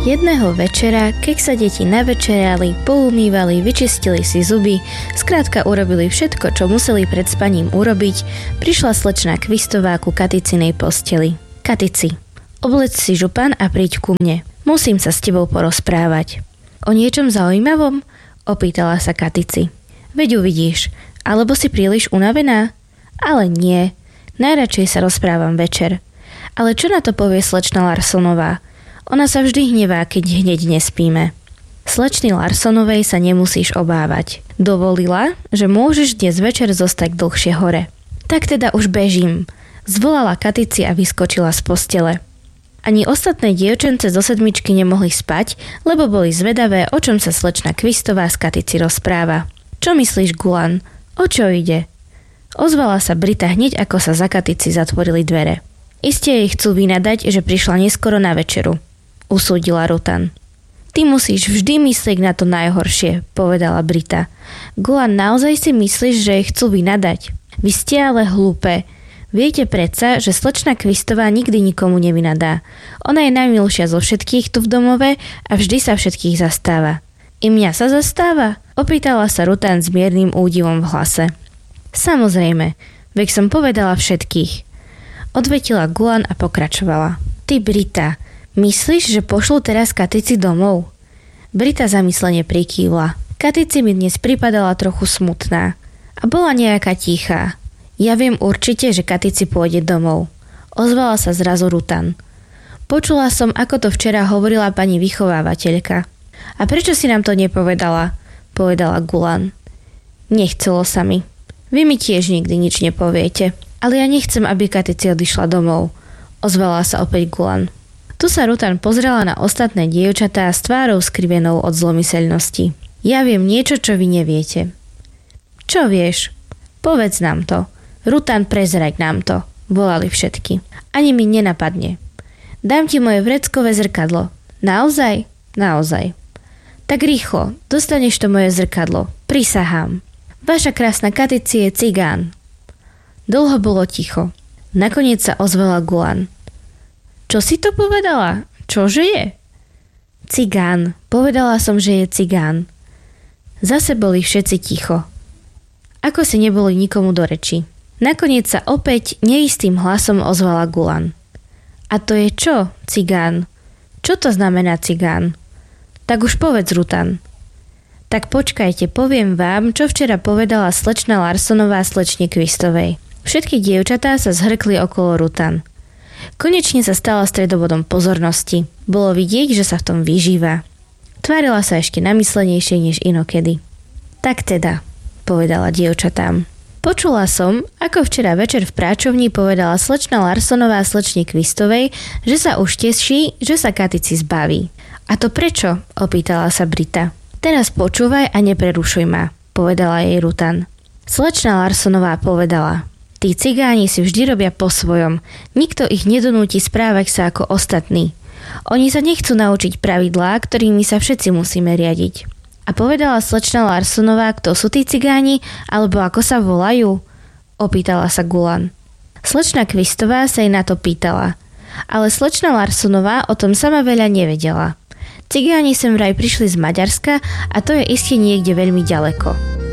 Jedného večera, keď sa deti navečerali, poumývali, vyčistili si zuby, skrátka urobili všetko, čo museli pred spaním urobiť, prišla slečna Kvistová ku Katicinej posteli. Katici, oblec si župan a príď ku mne. Musím sa s tebou porozprávať. O niečom zaujímavom? Opýtala sa Katici. Veď uvidíš, alebo si príliš unavená? Ale nie, najradšej sa rozprávam večer. Ale čo na to povie slečna Larsonová? Ona sa vždy hnevá, keď hneď nespíme. Slečny Larsonovej sa nemusíš obávať. Dovolila, že môžeš dnes večer zostať dlhšie hore. Tak teda už bežím, zvolala Katici a vyskočila z postele. Ani ostatné dievčence zo sedmičky nemohli spať, lebo boli zvedavé, o čom sa slečna Kvistová z Katici rozpráva. Čo myslíš, Gulan? O čo ide? Ozvala sa Brita hneď, ako sa za Katici zatvorili dvere. Iste jej chcú vynadať, že prišla neskoro na večeru, usúdila Rutan. Ty musíš vždy myslieť na to najhoršie, povedala Brita. Gulan, naozaj si myslíš, že jej chcú vynadať? Vy ste ale hlúpe. Viete predsa, že slečna Kvistová nikdy nikomu nevynadá. Ona je najmilšia zo všetkých tu v domove a vždy sa všetkých zastáva. I mňa sa zastáva? Opýtala sa Rutan s miernym údivom v hlase. Samozrejme, veď som povedala všetkých. Odvetila Gulan a pokračovala. Ty, Brita, myslíš, že pošlu teraz Katici domov? Brita zamyslene prikývla. Katici mi dnes pripadala trochu smutná a bola nejaká tichá. Ja viem určite, že Katici pôjde domov. Ozvala sa zrazu Rutan. Počula som, ako to včera hovorila pani vychovávateľka. A prečo si nám to nepovedala? Povedala Gulan. Nechcelo sa mi. Vy mi tiež nikdy nič nepoviete. Ale ja nechcem, aby Katici odišla domov. Ozvala sa opäť Gulan. Tu sa Rutan pozrela na ostatné dievčatá s tvárou skrivenou od zlomyselnosti. Ja viem niečo, čo vy neviete. Čo vieš? Povedz nám to. Rutan, prezrať nám to. Volali všetky. Ani mi nenapadne. Dám ti moje vreckové zrkadlo. Naozaj? Naozaj. Tak rýchlo, dostaneš to moje zrkadlo. Prisahám. Vaša krásna Katici je cigán. Dlho bolo ticho. Nakoniec sa ozvala Gulan. Čo si to povedala? Čože je? Cigán. Povedala som, že je cigán. Zase boli všetci ticho. Ako si neboli nikomu do reči. Nakoniec sa opäť neistým hlasom ozvala Gulan. A to je čo, cigán? Čo to znamená cigán? Tak už povedz, Rutan. Tak počkajte, poviem vám, čo včera povedala slečna Larsonová slečne Kvistovej. Všetky dievčatá sa zhrkli okolo Rutan. Konečne sa stala stredobodom pozornosti. Bolo vidieť, že sa v tom vyžíva. Tvárila sa ešte namyslenejšie než inokedy. Tak teda, povedala dievčatám. Počula som, ako včera večer v práčovni povedala slečna Larsonová slečne Kvistovej, že sa už teší, že sa Katici zbaví. A to prečo? Opýtala sa Brita. Teraz počúvaj a neprerušuj ma, povedala jej Rutan. Slečna Larsonová povedala. Tí cigáni si vždy robia po svojom. Nikto ich nedonúti správať sa ako ostatní. Oni sa nechcú naučiť pravidlá, ktorými sa všetci musíme riadiť. A povedala slečna Larsonová, kto sú tí cigáni, alebo ako sa volajú? Opýtala sa Gulan. Slečna Kvistová sa jej na to pýtala. Ale slečna Larsonová o tom sama veľa nevedela. Cigáni sem vraj prišli z Maďarska a to je iste niekde veľmi ďaleko.